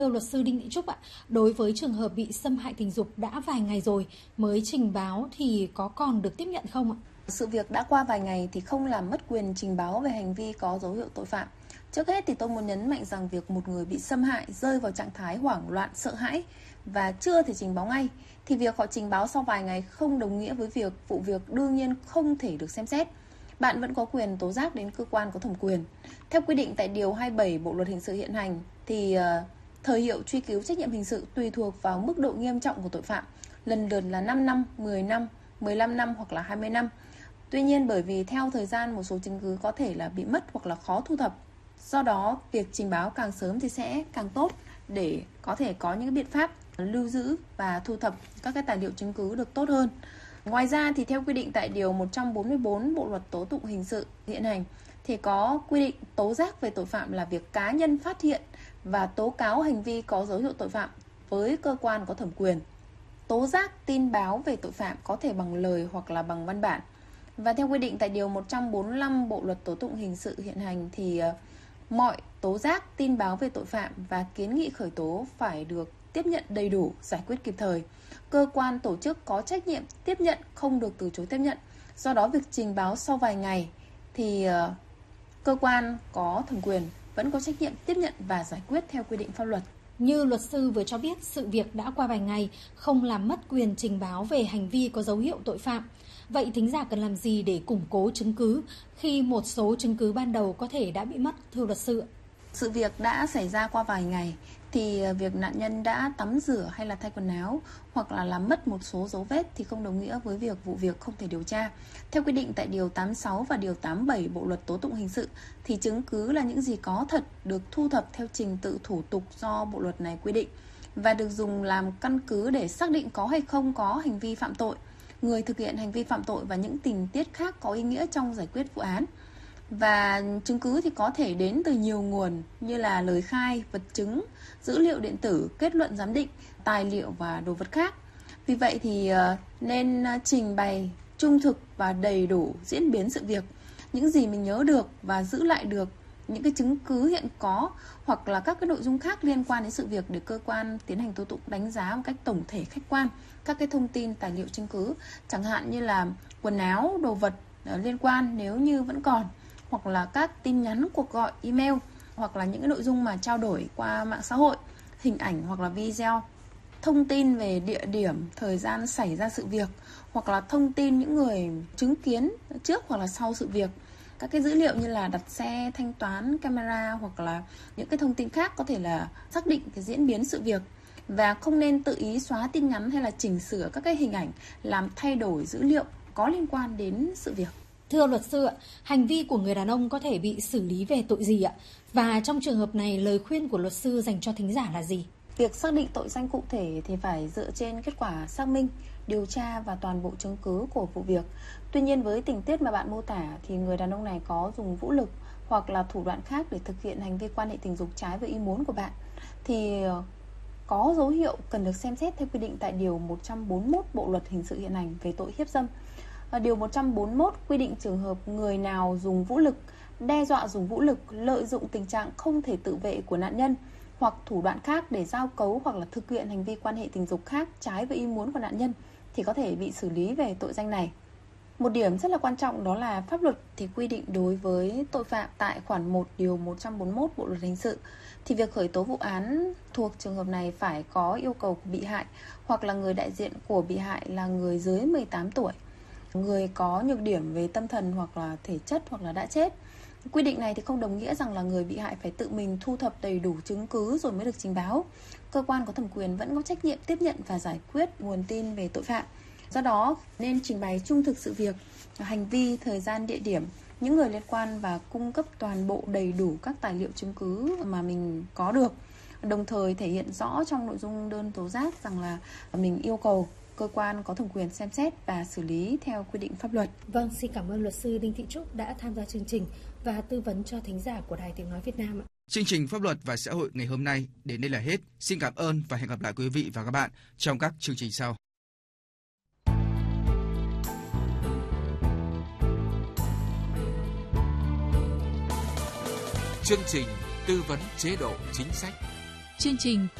Thưa luật sư Đinh Thị Trúc ạ, đối với trường hợp bị xâm hại tình dục đã vài ngày rồi mới trình báo thì có còn được tiếp nhận không ạ? Sự việc đã qua vài ngày thì không làm mất quyền trình báo về hành vi có dấu hiệu tội phạm. Trước hết thì tôi muốn nhấn mạnh rằng việc một người bị xâm hại rơi vào trạng thái hoảng loạn, sợ hãi và chưa thể trình báo ngay, thì việc họ trình báo sau vài ngày không đồng nghĩa với việc vụ việc đương nhiên không thể được xem xét. Bạn vẫn có quyền tố giác đến cơ quan có thẩm quyền. Theo quy định tại Điều 27 Bộ Luật Hình sự hiện hành thì thời hiệu truy cứu trách nhiệm hình sự tùy thuộc vào mức độ nghiêm trọng của tội phạm, lần lượt là 5 năm, 10 năm, 15 năm hoặc là 20 năm. Tuy nhiên, bởi vì theo thời gian một số chứng cứ có thể là bị mất hoặc là khó thu thập, do đó việc trình báo càng sớm thì sẽ càng tốt để có thể có những biện pháp lưu giữ và thu thập các cái tài liệu chứng cứ được tốt hơn. Ngoài ra thì theo quy định tại Điều 144 Bộ Luật Tố tụng Hình sự hiện hành thì có quy định tố giác về tội phạm là việc cá nhân phát hiện và tố cáo hành vi có dấu hiệu tội phạm với cơ quan có thẩm quyền. Tố giác tin báo về tội phạm có thể bằng lời hoặc là bằng văn bản. Và theo quy định tại Điều 145 Bộ Luật Tố tụng Hình sự hiện hành thì mọi tố giác, tin báo về tội phạm và kiến nghị khởi tố phải được tiếp nhận đầy đủ, giải quyết kịp thời. Cơ quan tổ chức có trách nhiệm tiếp nhận, không được từ chối tiếp nhận. Do đó việc trình báo sau vài ngày thì cơ quan có thẩm quyền vẫn có trách nhiệm tiếp nhận và giải quyết theo quy định pháp luật. Như luật sư vừa cho biết, sự việc đã qua vài ngày không làm mất quyền trình báo về hành vi có dấu hiệu tội phạm. Vậy thính giả cần làm gì để củng cố chứng cứ khi một số chứng cứ ban đầu có thể đã bị mất, thưa luật sư? Sự việc đã xảy ra qua vài ngày thì việc nạn nhân đã tắm rửa hay là thay quần áo hoặc là làm mất một số dấu vết thì không đồng nghĩa với việc vụ việc không thể điều tra. Theo quy định tại Điều 86 và Điều 87 Bộ Luật Tố tụng Hình sự thì chứng cứ là những gì có thật được thu thập theo trình tự thủ tục do bộ luật này quy định và được dùng làm căn cứ để xác định có hay không có hành vi phạm tội, người thực hiện hành vi phạm tội và những tình tiết khác có ý nghĩa trong giải quyết vụ án. Và chứng cứ thì có thể đến từ nhiều nguồn như là lời khai, vật chứng, dữ liệu điện tử, kết luận giám định, tài liệu và đồ vật khác. Vì vậy thì nên trình bày trung thực và đầy đủ diễn biến sự việc, những gì mình nhớ được và giữ lại được những cái chứng cứ hiện có hoặc là các cái nội dung khác liên quan đến sự việc để cơ quan tiến hành tố tụng đánh giá một cách tổng thể khách quan các cái thông tin, tài liệu chứng cứ, chẳng hạn như là quần áo, đồ vật liên quan nếu như vẫn còn, hoặc là các tin nhắn, cuộc gọi, email, hoặc là những cái nội dung mà trao đổi qua mạng xã hội, hình ảnh hoặc là video, thông tin về địa điểm, thời gian xảy ra sự việc, hoặc là thông tin những người chứng kiến trước hoặc là sau sự việc, các cái dữ liệu như là đặt xe, thanh toán, camera hoặc là những cái thông tin khác có thể là xác định cái diễn biến sự việc. Và không nên tự ý xóa tin nhắn hay là chỉnh sửa các cái hình ảnh làm thay đổi dữ liệu có liên quan đến sự việc. Thưa luật sư ạ, hành vi của người đàn ông có thể bị xử lý về tội gì ạ? Và trong trường hợp này, lời khuyên của luật sư dành cho thính giả là gì? Việc xác định tội danh cụ thể thì phải dựa trên kết quả xác minh, điều tra và toàn bộ chứng cứ của vụ việc. Tuy nhiên với tình tiết mà bạn mô tả thì người đàn ông này có dùng vũ lực hoặc là thủ đoạn khác để thực hiện hành vi quan hệ tình dục trái với ý muốn của bạn thì có dấu hiệu cần được xem xét theo quy định tại Điều 141 Bộ Luật Hình sự hiện hành về tội hiếp dâm. Điều 141 quy định trường hợp người nào dùng vũ lực, đe dọa dùng vũ lực, lợi dụng tình trạng không thể tự vệ của nạn nhân hoặc thủ đoạn khác để giao cấu hoặc là thực hiện hành vi quan hệ tình dục khác trái với ý muốn của nạn nhân thì có thể bị xử lý về tội danh này. Một điểm rất là quan trọng đó là pháp luật thì quy định đối với tội phạm tại khoản 1 Điều 141 Bộ Luật Hình sự thì việc khởi tố vụ án thuộc trường hợp này phải có yêu cầu của bị hại hoặc là người đại diện của bị hại là người dưới 18 tuổi, người có nhược điểm về tâm thần hoặc là thể chất hoặc là đã chết. Quy định này thì không đồng nghĩa rằng là người bị hại phải tự mình thu thập đầy đủ chứng cứ rồi mới được trình báo. Cơ quan có thẩm quyền vẫn có trách nhiệm tiếp nhận và giải quyết nguồn tin về tội phạm. Do đó nên trình bày trung thực sự việc, hành vi, thời gian, địa điểm, những người liên quan và cung cấp toàn bộ đầy đủ các tài liệu chứng cứ mà mình có được. Đồng thời thể hiện rõ trong nội dung đơn tố giác rằng là mình yêu cầu cơ quan có thẩm quyền xem xét và xử lý theo quy định pháp luật. Vâng, xin cảm ơn luật sư Đinh Thị Trúc đã tham gia chương trình và tư vấn cho thính giả của Đài Tiếng Nói Việt Nam. Chương trình Pháp luật và xã hội ngày hôm nay đến đây là hết. Xin cảm ơn và hẹn gặp lại quý vị và các bạn trong các chương trình sau. Chương trình tư vấn chế độ chính sách, Chương trình